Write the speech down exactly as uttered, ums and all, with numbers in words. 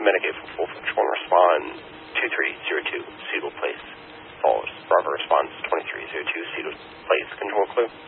Renegade from full control and respond two three zero two, Cedar Place. Falls. Bravo response twenty-three zero two, Cedar Place. Control clue.